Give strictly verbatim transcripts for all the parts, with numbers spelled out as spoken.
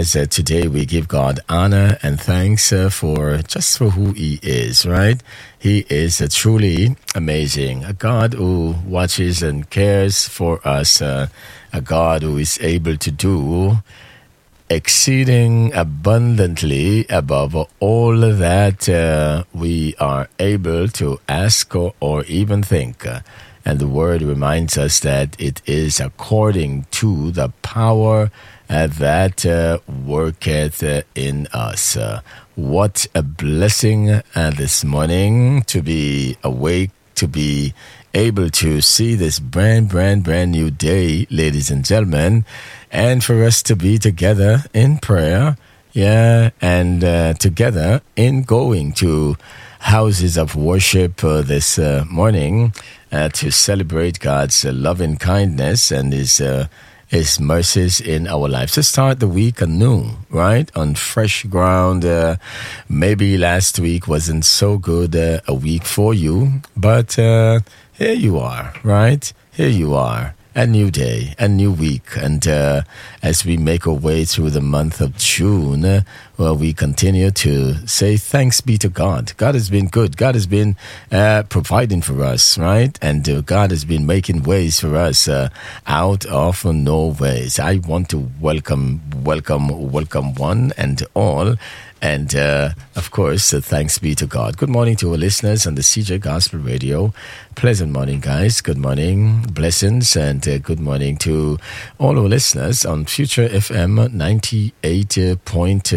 because uh, today we give God honor and thanks uh, for just for who He is, right? He is uh, truly amazing, a God who watches and cares for us, uh, a God who is able to do exceeding abundantly above all that uh, we are able to ask or, or even think. And the word reminds us that it is according to the power uh, that uh, worketh uh, in us. Uh, what a blessing uh, this morning to be awake, to be able to see this brand, brand, brand new day, ladies and gentlemen, and for us to be together in prayer, yeah, and uh, together in going to houses of worship uh, this uh, morning uh, to celebrate God's uh, loving kindness and His uh, His mercies in our lives. To start the week anew, right? On fresh ground. Uh, maybe last week wasn't so good uh, a week for you, but uh, here you are, right? Here you are. A new day, a new week. And uh, as we make our way through the month of June, uh, well, we continue to say thanks be to God. God has been good. God has been uh, providing for us, right? And uh, God has been making ways for us uh, out of no ways. I want to welcome, welcome, welcome one and all. And, uh, of course, uh, thanks be to God. Good morning to our listeners on the C J Gospel Radio. Pleasant morning, guys. Good morning. Blessings. And uh, good morning to all our listeners on Future F M ninety-eight point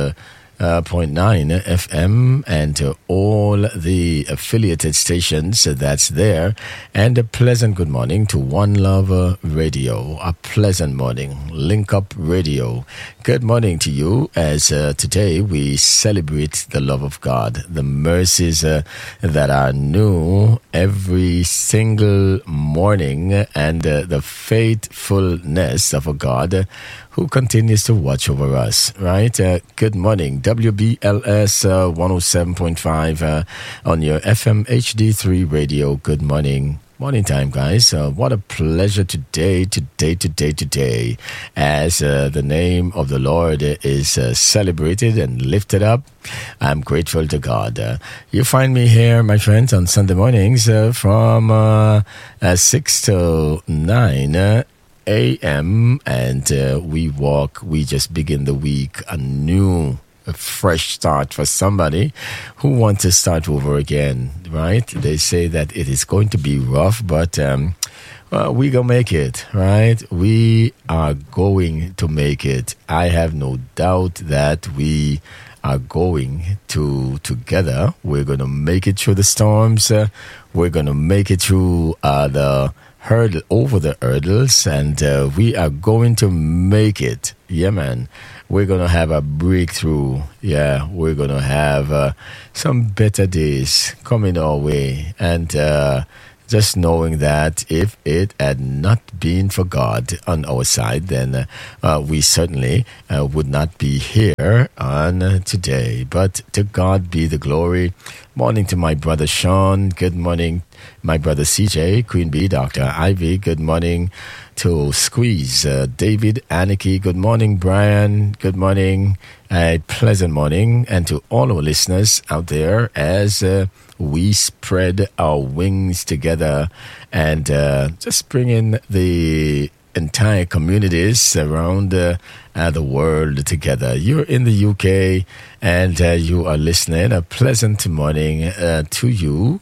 nine F M and uh, all the affiliated stations that's there. And a pleasant good morning to One Love Radio. A pleasant morning. Link Up Radio. Good morning to you as uh, today we celebrate the love of God, the mercies uh, that are new every single morning, and uh, the faithfulness of a God who continues to watch over us, right? Uh, good morning. W B L S uh, one oh seven point five uh, on your F M H D three radio. Good morning. Morning time, guys. Uh, what a pleasure today, today, today, today, as uh, the name of the Lord is uh, celebrated and lifted up. I'm grateful to God. Uh, you find me here, my friends, on Sunday mornings uh, from uh, uh, six to nine uh, A M and uh, we walk, we just begin the week anew. A fresh start for somebody who wants to start over again, right? They say that it is going to be rough, but um, well, we gonna make it, right? We are going to make it. I have no doubt that we are going to together. We're gonna make it through the storms. Uh, we're gonna make it through uh, the hurdle over the hurdles, and uh, we are going to make it. Yeah, man. We're going to have a breakthrough. Yeah, we're going to have uh, some better days coming our way. And uh, just knowing that if it had not been for God on our side, then uh, uh, we certainly uh, would not be here on uh, today. But to God be the glory. Morning to my brother Sean. Good morning, my brother C J, Queen Bee, Doctor Ivy. Good morning to Squeeze, uh, David, Aniki. Good morning, Brian. Good morning. A pleasant morning. And to all our listeners out there as uh, we spread our wings together and uh, just bring in the entire communities around uh, uh, the world together. You're in the U K and uh, you are listening. A pleasant morning uh, to you.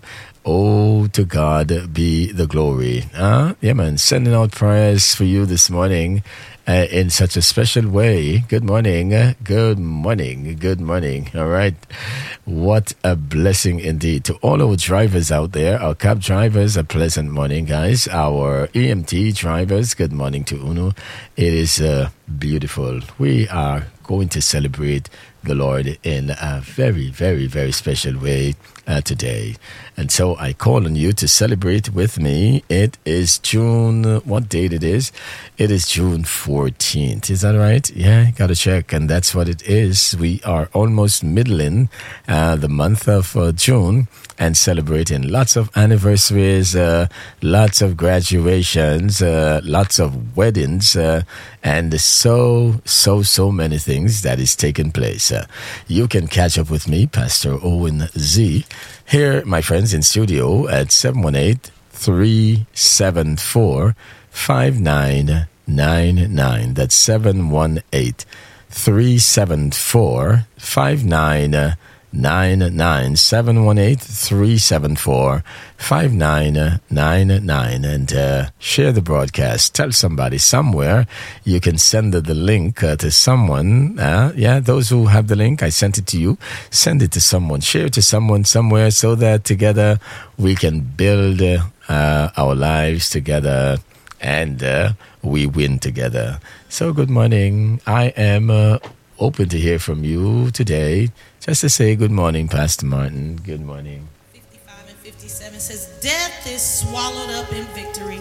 Oh, to God be the glory. Uh, yeah, man. Sending out prayers for you this morning uh, in such a special way. Good morning. Uh, good morning. Good morning. All right. What a blessing indeed. To all our drivers out there, our cab drivers, a pleasant morning, guys. Our E M T drivers, good morning to Uno. It is uh, beautiful. We are going to celebrate the Lord in a very, very, very special way uh, today. And so I call on you to celebrate with me. It is June, what date it is? It is June fourth. fourteenth. Is that right? Yeah, gotta check. And that's what it is. We are almost middling uh, the month of uh, June and celebrating lots of anniversaries, uh, lots of graduations, uh, lots of weddings, uh, and so, so, so many things that is taking place. Uh, you can catch up with me, Pastor Owen Z, here, my friends, in studio at seven one eight, three seven four, five nine nine nine. That's seven one eight, three seven four, five nine nine nine. seven one eight, three seven four, five nine nine nine. And uh, share the broadcast. Tell somebody somewhere. You can send the, the link uh, to someone. Uh, yeah, those who have the link, I sent it to you. Send it to someone. Share it to someone somewhere so that together we can build uh, uh, our lives together and uh, we win together. So good morning. I am uh, open to hear from you today. Just to say good morning, Pastor Martin. Good morning. fifty-five and fifty-seven says, death is swallowed up in victory.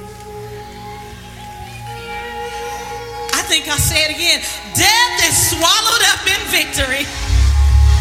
I think I'll say it again. Death is swallowed up in victory.